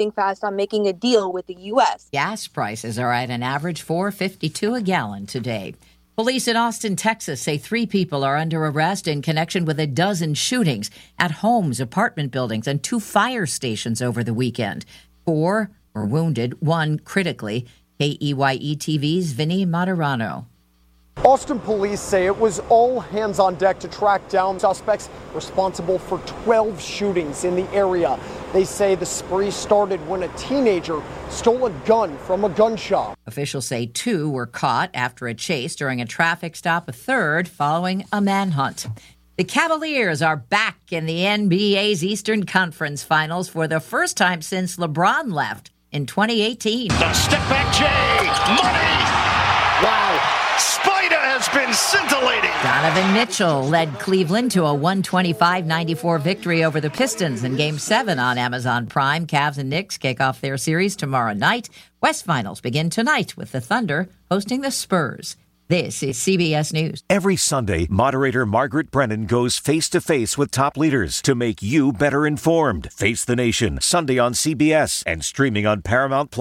moving fast on making a deal with the U.S. Gas prices are at an average $4.52 a gallon today. Police in Austin, Texas say 3 people are under arrest in connection with a dozen shootings at homes, apartment buildings, and 2 fire stations over the weekend. 4 were wounded, 1 critically. KEYE TV's Vinny Materano. Austin police say it was all hands on deck to track down suspects responsible for 12 shootings in the area. They say the spree started when a teenager stole a gun from a gun shop. Officials say 2 were caught after a chase during a traffic stop, a 3rd following a manhunt. The Cavaliers are back in the NBA's Eastern Conference Finals for the first time since LeBron left in 2018. The step back Jay, money! Wow. Spider has been scintillating. Donovan Mitchell led Cleveland to a 125-94 victory over the Pistons in Game 7 on Amazon Prime. Cavs and Knicks kick off their series tomorrow night. West Finals begin tonight with the Thunder hosting the Spurs. This is CBS News. Every Sunday, moderator Margaret Brennan goes face-to-face with top leaders to make you better informed. Face the Nation, Sunday on CBS and streaming on Paramount+.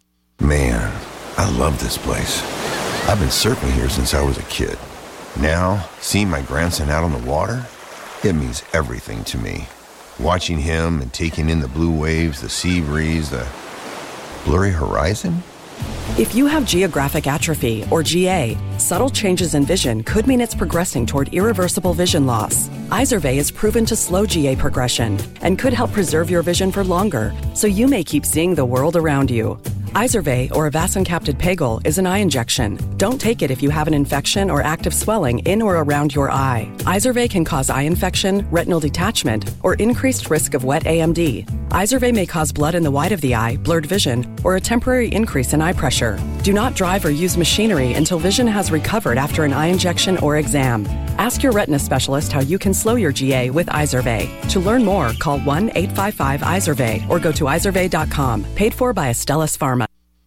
Man, I love this place. I've been surfing here since I was a kid. Now, seeing my grandson out on the water, it means everything to me. Watching him and taking in the blue waves, the sea breeze, the blurry horizon. If you have geographic atrophy, or GA, subtle changes in vision could mean it's progressing toward irreversible vision loss. Izervay is proven to slow GA progression and could help preserve your vision for longer, so you may keep seeing the world around you. Izervay, or avacincaptad pegol, is an eye injection. Don't take it if you have an infection or active swelling in or around your eye. Izervay can cause eye infection, retinal detachment, or increased risk of wet AMD. Izervay may cause blood in the white of the eye, blurred vision, or a temporary increase in eye pressure. Do not drive or use machinery until vision has recovered after an eye injection or exam. Ask your retina specialist how you can slow your GA with Izervay. To learn more, call 1-855-IZERVAY or go to izervay.com. Paid for by Astellas Pharma.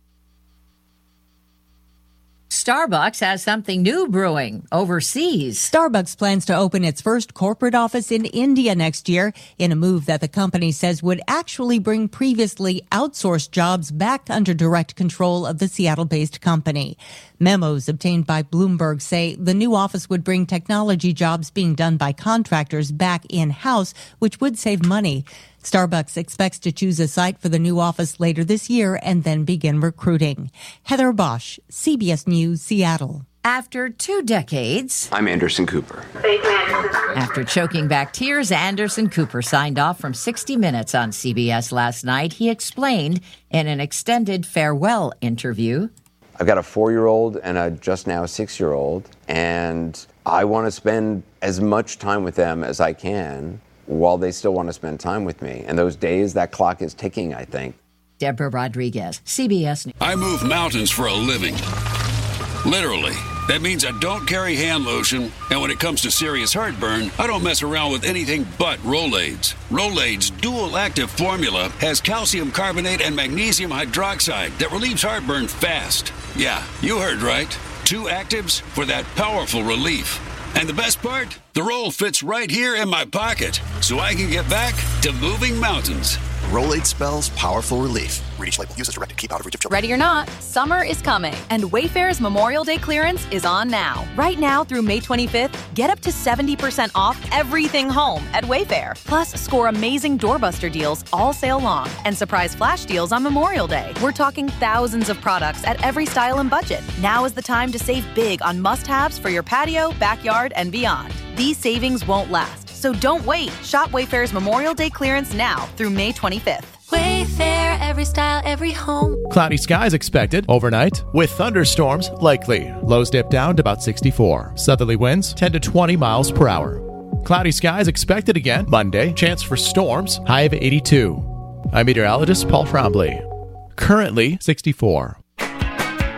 Starbucks has something new brewing overseas. Starbucks plans to open its first corporate office in India next year in a move that the company says would actually bring previously outsourced jobs back under direct control of the Seattle-based company. Memos obtained by Bloomberg say the new office would bring technology jobs being done by contractors back in-house, which would save money. Starbucks expects to choose a site for the new office later this year and then begin recruiting. Heather Bosch, CBS News, Seattle. After 2 decades... I'm Anderson Cooper. After choking back tears, Anderson Cooper signed off from 60 Minutes on CBS last night. He explained in an extended farewell interview. I've got a 4-year-old and a just now 6-year-old, and I want to spend as much time with them as I can while they still want to spend time with me. And those days, that clock is ticking, I think. Deborah Rodriguez, CBS News. I move mountains for a living. Literally. That means I don't carry hand lotion, and when it comes to serious heartburn, I don't mess around with anything but Rolaids. Rolaids' dual-active formula has calcium carbonate and magnesium hydroxide that relieves heartburn fast. Yeah, you heard right. 2 actives for that powerful relief. And the best part? The roll fits right here in my pocket, so I can get back to moving mountains. Rolaids spells powerful relief. Read each label. Use as directed. Keep out of reach of children. Ready or not, summer is coming, and Wayfair's Memorial Day clearance is on now. Right now through May 25th, get up to 70% off everything home at Wayfair. Plus, score amazing doorbuster deals all sale long and surprise flash deals on Memorial Day. We're talking thousands of products at every style and budget. Now is the time to save big on must-haves for your patio, backyard, and beyond. These savings won't last, so don't wait. Shop Wayfair's Memorial Day clearance now through May 25th. Wayfair, every style, every home. Cloudy skies expected overnight with thunderstorms likely. Lows dip down to about 64. Southerly winds 10 to 20 miles per hour. Cloudy skies expected again Monday. Chance for storms, high of 82. I'm meteorologist Paul Trombley. Currently 64.